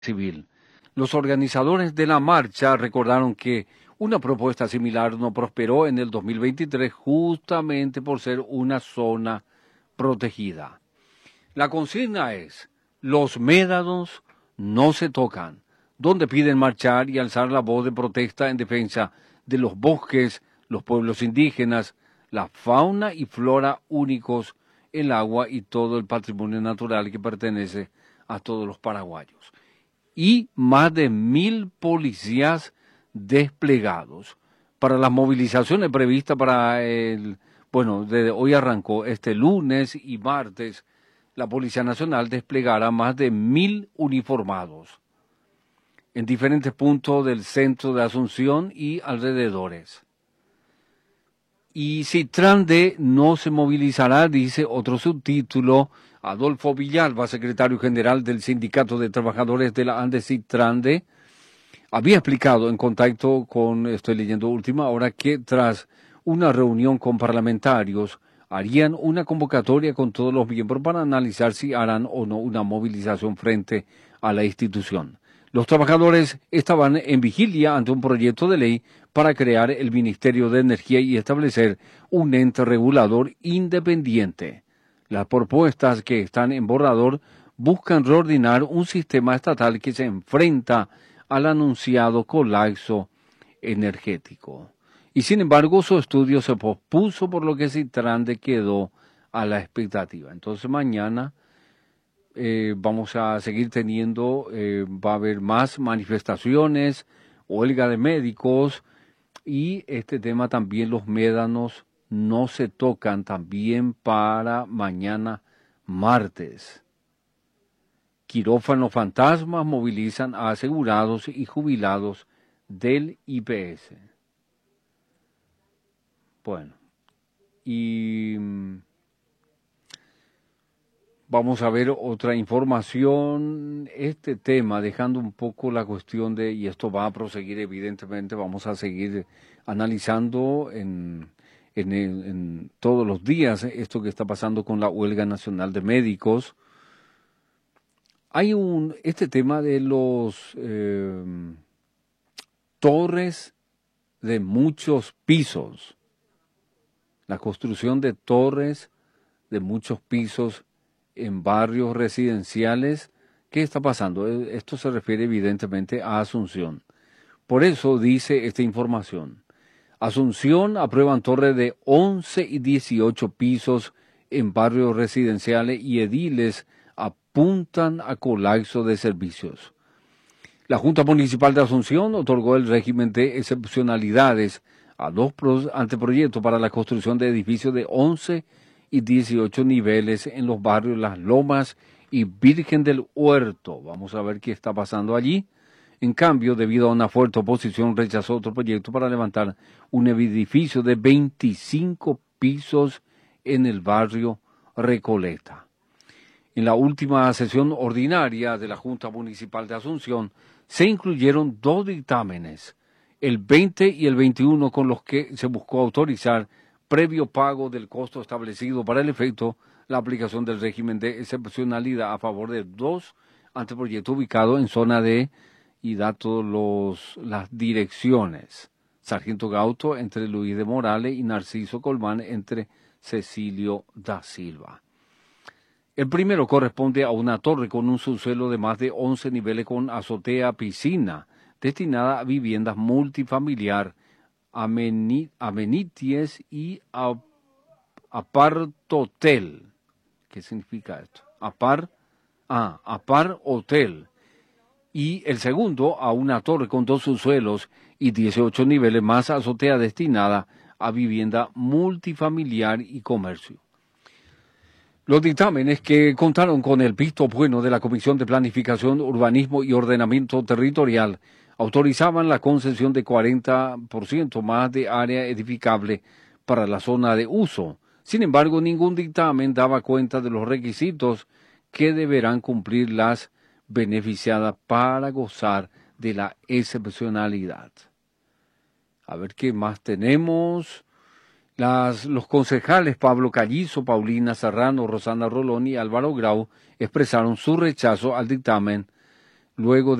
civil. Los organizadores de la marcha recordaron que una propuesta similar no prosperó en el 2023 justamente por ser una zona protegida. La consigna es, los médanos no se tocan, donde piden marchar y alzar la voz de protesta en defensa de los bosques, los pueblos indígenas, la fauna y flora únicos, el agua y todo el patrimonio natural que pertenece a todos los paraguayos. Y más de 1.000 policías desplegados para las movilizaciones previstas para desde hoy arrancó este lunes y martes. La Policía Nacional desplegará más de 1.000 uniformados en diferentes puntos del centro de Asunción y alrededores. Y Citrande no se movilizará, dice otro subtítulo. Adolfo Villalba, secretario general del Sindicato de Trabajadores de la Andes Citrande, había explicado en contacto con, estoy leyendo última hora, que tras una reunión con parlamentarios harían una convocatoria con todos los miembros para analizar si harán o no una movilización frente a la institución. Los trabajadores estaban en vigilia ante un proyecto de ley para crear el Ministerio de Energía y establecer un ente regulador independiente. Las propuestas que están en borrador buscan reordenar un sistema estatal que se enfrenta al anunciado colapso energético. Y sin embargo, su estudio se pospuso, por lo que Citrande quedó a la expectativa. Entonces mañana vamos a seguir teniendo, va a haber más manifestaciones, huelga de médicos, y este tema también, los médanos no se tocan, también para mañana martes. Quirófanos fantasmas movilizan a asegurados y jubilados del IPS. Bueno, y vamos a ver otra información. Este tema, dejando un poco la cuestión de, y esto va a proseguir evidentemente, vamos a seguir analizando en todos los días esto que está pasando con la huelga nacional de médicos. Hay este tema de los torres de muchos pisos, la construcción de torres de muchos pisos en barrios residenciales. ¿Qué está pasando? Esto se refiere evidentemente a Asunción. Por eso dice esta información. Asunción aprueban torres de 11 y 18 pisos en barrios residenciales y ediles apuntan a colapso de servicios. La Junta Municipal de Asunción otorgó el régimen de excepcionalidades a dos anteproyectos para la construcción de edificios de 11 y 18 niveles en los barrios Las Lomas y Virgen del Huerto. Vamos a ver qué está pasando allí. En cambio, debido a una fuerte oposición, rechazó otro proyecto para levantar un edificio de 25 pisos en el barrio Recoleta. En la última sesión ordinaria de la Junta Municipal de Asunción se incluyeron dos dictámenes, el 20 y el 21, con los que se buscó autorizar, previo pago del costo establecido para el efecto, la aplicación del régimen de excepcionalidad a favor de dos anteproyectos ubicados en zona D, y da todas las direcciones. Sargento Gauto entre Luis de Morales y Narciso Colmán entre Cecilio da Silva. El primero corresponde a una torre con un subsuelo de más de 11 niveles con azotea piscina, destinada a viviendas multifamiliar, amenities y apartotel. ¿Qué significa esto? Apar hotel. Y el segundo a una torre con dos subsuelos y 18 niveles más azotea destinada a vivienda multifamiliar y comercio. Los dictámenes, que contaron con el visto bueno de la Comisión de Planificación, Urbanismo y Ordenamiento Territorial, autorizaban la concesión de 40% más de área edificable para la zona de uso. Sin embargo, ningún dictamen daba cuenta de los requisitos que deberán cumplir las beneficiadas para gozar de la excepcionalidad. A ver qué más tenemos. Los concejales Pablo Callizo, Paulina Serrano, Rosana Rolón y Álvaro Grau expresaron su rechazo al dictamen luego